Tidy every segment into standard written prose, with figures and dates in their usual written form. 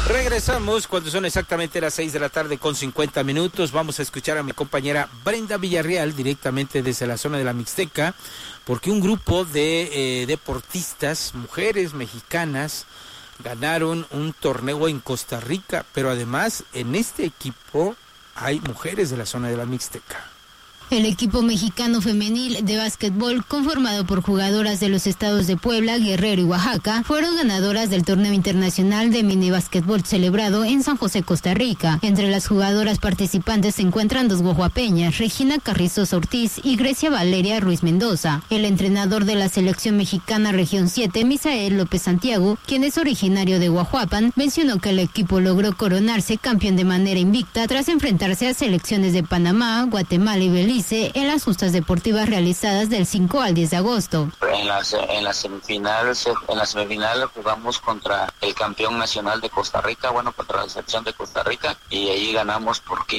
Regresamos cuando son exactamente las 6 de la tarde con 50 minutos. Vamos a escuchar a mi compañera Brenda Villarreal directamente desde la zona de la Mixteca, porque un grupo de deportistas, mujeres mexicanas, ganaron un torneo en Costa Rica, pero además en este equipo hay mujeres de la zona de la Mixteca. El equipo mexicano femenil de básquetbol, conformado por jugadoras de los estados de Puebla, Guerrero y Oaxaca, fueron ganadoras del torneo internacional de mini básquetbol celebrado en San José, Costa Rica. Entre las jugadoras participantes se encuentran dos guajuapeñas, Regina Carrizosa Ortiz y Grecia Valeria Ruiz Mendoza. El entrenador de la selección mexicana Región 7, Misael López Santiago, quien es originario de Guajuapan, mencionó que el equipo logró coronarse campeón de manera invicta tras enfrentarse a selecciones de Panamá, Guatemala y Belice en las justas deportivas realizadas del 5 al 10 de agosto. En la semifinal jugamos contra el campeón nacional de Costa Rica, contra la selección de Costa Rica, y ahí ganamos por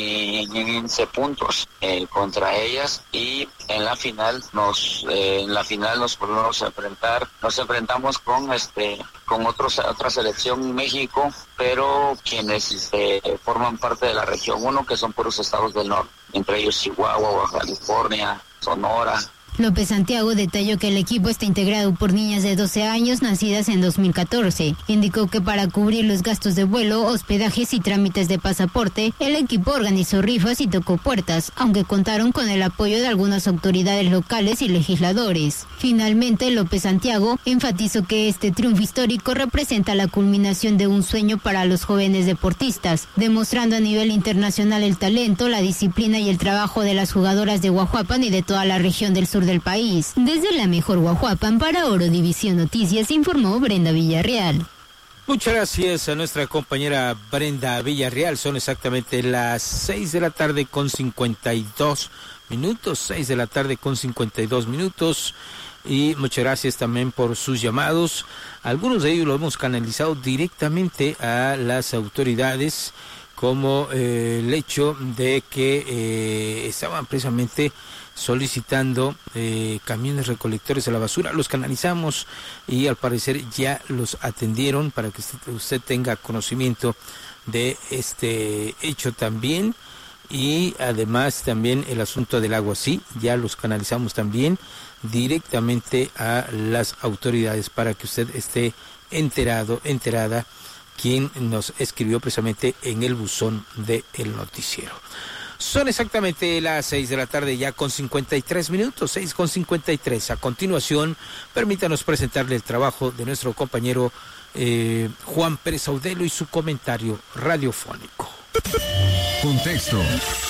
15 puntos contra ellas, y en la final nos volvemos a enfrentar, nos enfrentamos con otra selección México, pero quienes forman parte de la región 1, que son puros estados del norte, entre ellos Chihuahua, Baja California, Sonora. López Santiago detalló que el equipo está integrado por niñas de 12 años nacidas en 2014. Indicó que para cubrir los gastos de vuelo, hospedajes y trámites de pasaporte, el equipo organizó rifas y tocó puertas, aunque contaron con el apoyo de algunas autoridades locales y legisladores. Finalmente, López Santiago enfatizó que este triunfo histórico representa la culminación de un sueño para los jóvenes deportistas, demostrando a nivel internacional el talento, la disciplina y el trabajo de las jugadoras de Guajuapan y de toda la región del sur del país. Desde la mejor Guajuapan para Oro División Noticias informó Brenda Villarreal. Muchas gracias a nuestra compañera Brenda Villarreal. Son exactamente las 6 de la tarde con 52 minutos. 6 de la tarde con 52 minutos. Y muchas gracias también por sus llamados. Algunos de ellos lo hemos canalizado directamente a las autoridades, como el hecho de que estaban precisamente solicitando camiones recolectores de la basura. Los canalizamos y al parecer ya los atendieron, para que usted tenga conocimiento de este hecho también. Y además también el asunto del agua, sí, ya los canalizamos también directamente a las autoridades, para que usted esté enterada, quien nos escribió precisamente en el buzón del noticiero. Son exactamente las 6 de la tarde ya con 53 minutos, 6 con 53. A continuación, permítanos presentarle el trabajo de nuestro compañero Juan Pérez Audelo y su comentario radiofónico. Contexto.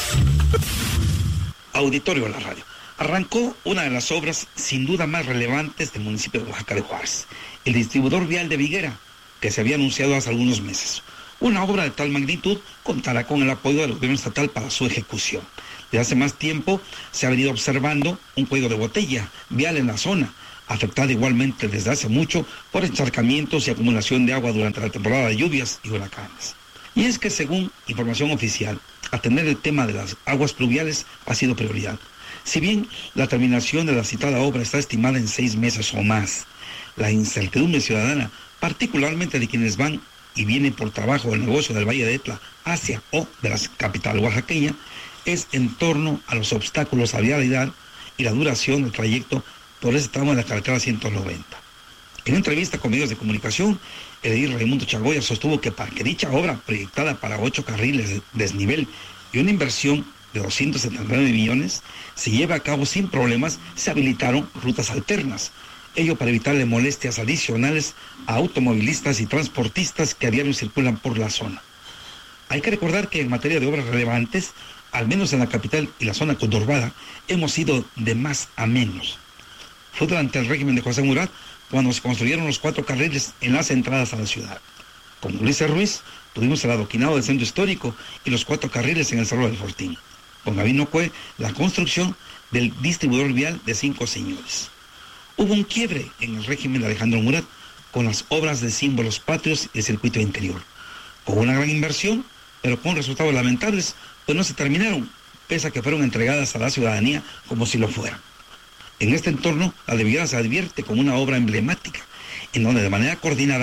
Auditorio de la radio. Arrancó una de las obras sin duda más relevantes del municipio de Oaxaca de Juárez, el distribuidor vial de Viguera, que se había anunciado hace algunos meses. Una obra de tal magnitud contará con el apoyo del gobierno estatal para su ejecución. Desde hace más tiempo se ha venido observando un cuello de botella vial en la zona, afectada igualmente desde hace mucho por encharcamientos y acumulación de agua durante la temporada de lluvias y huracanes. Y es que, según información oficial, atender el tema de las aguas pluviales ha sido prioridad. Si bien la terminación de la citada obra está estimada en 6 meses o más, la incertidumbre ciudadana, particularmente de quienes van y vienen por trabajo del negocio del Valle de Etla hacia o de la capital oaxaqueña, es en torno a los obstáculos a vialidad y la duración del trayecto por ese tramo de la carretera 190. En una entrevista con medios de comunicación, el edil Raimundo Chagoya sostuvo que para que dicha obra, proyectada para 8 carriles de desnivel y una inversión de 279 millones, se lleve a cabo sin problemas, se habilitaron rutas alternas. Ello para evitarle molestias adicionales a automovilistas y transportistas que a diario circulan por la zona. Hay que recordar que en materia de obras relevantes, al menos en la capital y la zona conurbada, hemos ido de más a menos. Fue durante el régimen de José Murat cuando se construyeron los 4 carriles en las entradas a la ciudad. Con Ulises Ruiz tuvimos el adoquinado del centro histórico y los 4 carriles en el Cerro del Fortín. Con Gabino Cue, la construcción del distribuidor vial de 5 señores. Hubo un quiebre en el régimen de Alejandro Murat con las obras de símbolos patrios y el circuito interior. Con una gran inversión, pero con resultados lamentables, pues no se terminaron, pese a que fueron entregadas a la ciudadanía como si lo fueran. En este entorno, la de Viguera se advierte como una obra emblemática, en donde de manera coordinada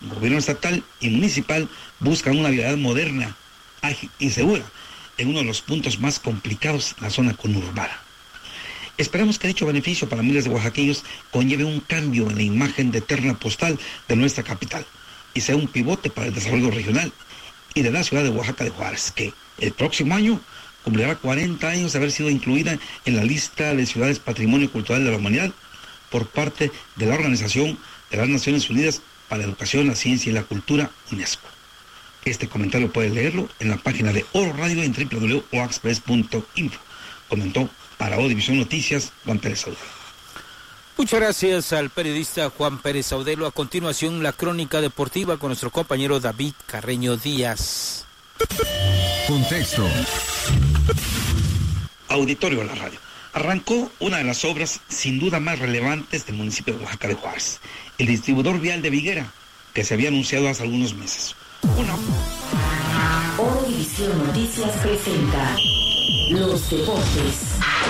El gobierno estatal y municipal buscan una vialidad moderna, ágil y segura en uno de los puntos más complicados en la zona conurbana. Esperamos que dicho beneficio para miles de oaxaqueños conlleve un cambio en la imagen de terna postal de nuestra capital y sea un pivote para el desarrollo regional y de la ciudad de Oaxaca de Juárez, que el próximo año cumplirá 40 años de haber sido incluida en la lista de ciudades Patrimonio Cultural de la Humanidad por parte de la Organización de las Naciones Unidas para la Educación, la Ciencia y la Cultura, UNESCO. Este comentario puede leerlo en la página de Oro Radio en www.oaxpress.info. Comentó para O División Noticias Juan Pérez Saudelo. Muchas gracias al periodista Juan Pérez Saudelo. A continuación, la crónica deportiva con nuestro compañero David Carreño Díaz. Contexto. Auditorio de la radio. Arrancó una de las obras sin duda más relevantes del municipio de Oaxaca de Juárez, el distribuidor vial de Viguera, que se había anunciado hace algunos meses. Oro División Noticias presenta los deportes.